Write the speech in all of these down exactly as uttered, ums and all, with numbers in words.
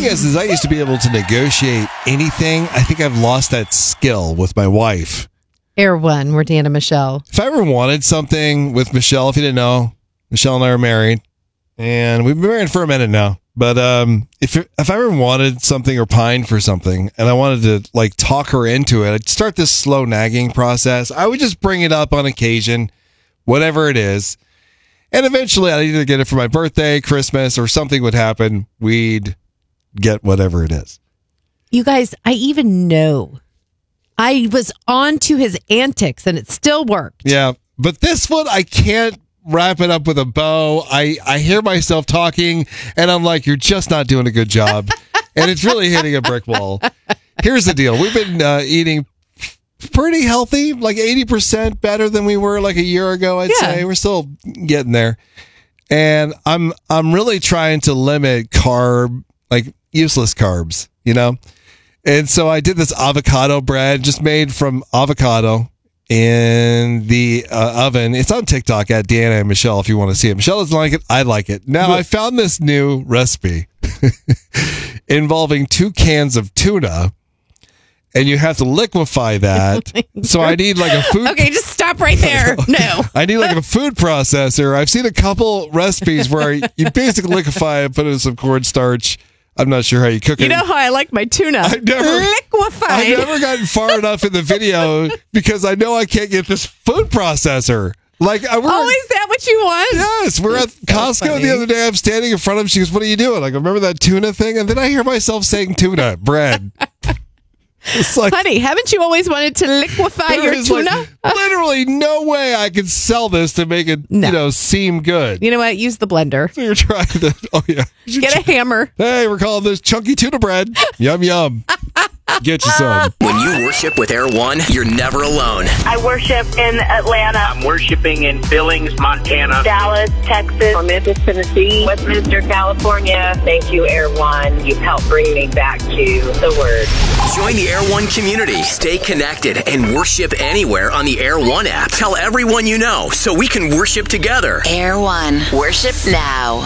thing is, is I used to be able to negotiate anything. I think I've lost that skill with my wife. Air One, we're Dan and Michelle. If I ever wanted something with Michelle, if you didn't know, Michelle and I are married, and we've been married for a minute now. But um, if if I ever wanted something or pined for something, and I wanted to like talk her into it, I'd start this slow nagging process. I would just bring it up on occasion, whatever it is, and eventually I'd either get it for my birthday, Christmas, or something would happen. We'd get whatever it is. You guys, I even know. I was on to his antics, and it still worked. Yeah, but this one, I can't wrap it up with a bow. I, I hear myself talking, and I'm like, you're just not doing a good job. And it's really hitting a brick wall. Here's the deal. We've been uh, eating pretty healthy, like eighty percent better than we were like a year ago, I'd Yeah. say. We're still getting there. And I'm I'm really trying to limit carb, like useless carbs, you know? And so I did this avocado bread, just made from avocado in the uh, oven. It's on TikTok at Deanna and Michelle if you want to see it. Michelle doesn't like it. I like it. Now, I found this new recipe involving two cans of tuna, and you have to liquefy that. So I need like a food... Okay, just stop right there. No. I need like a food processor. I've seen a couple recipes where you basically liquefy it, put it in some cornstarch. I'm not sure how you cook it. You know how I like my tuna? I've never, liquefied. I've never gotten far enough in the video because I know I can't get this food processor. Like, I, we're, oh, is that what you want? Yes, we're at Costco funny. the other day. I'm standing in front of him. She goes, "What are you doing?" Like, remember that tuna thing? And then I hear myself saying tuna bread. It's like, honey, haven't you always wanted to liquefy there your is, tuna? like, literally no way I could sell this to make it, No. you know, seem good. You know what? Use the blender. So you're trying to, oh yeah. You Get a hammer. Hey, we're calling this chunky tuna bread. Yum, yum. Get you some. When you worship with Air One, you're never alone. I worship in Atlanta. I'm worshiping in Billings, Montana. Dallas, Texas. From Memphis, Tennessee. Westminster, California. Thank you, Air One. You've helped bring me back to the Word. Join the Air One community. Stay connected and worship anywhere on the Air One app. Tell everyone you know so we can worship together. Air One. Worship now.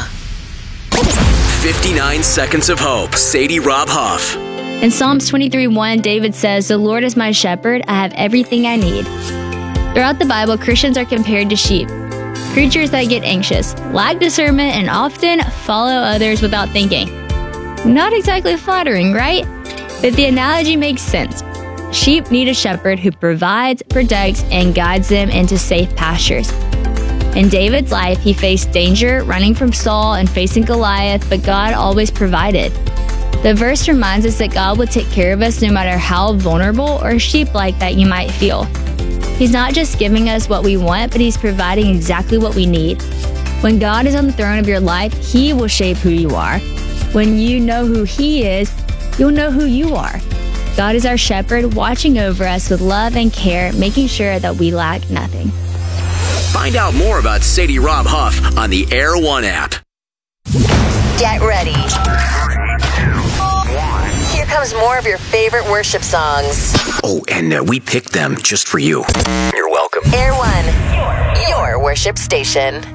fifty-nine Seconds of Hope. Sadie Rob Huff. In Psalms twenty-three one, David says, "The Lord is my shepherd, I have everything I need." Throughout the Bible, Christians are compared to sheep, creatures that get anxious, lack discernment, and often follow others without thinking. Not exactly flattering, right? But the analogy makes sense. Sheep need a shepherd who provides, protects, and guides them into safe pastures. In David's life, he faced danger, running from Saul and facing Goliath, but God always provided. The verse reminds us that God will take care of us no matter how vulnerable or sheep-like that you might feel. He's not just giving us what we want, but He's providing exactly what we need. When God is on the throne of your life, He will shape who you are. When you know who He is, you'll know who you are. God is our shepherd, watching over us with love and care, making sure that we lack nothing. Find out more about Sadie Rob Huff on the Air One app. Get ready. Here comes more of your favorite worship songs. Oh, and uh, we picked them just for you. You're welcome. Air One, your worship station.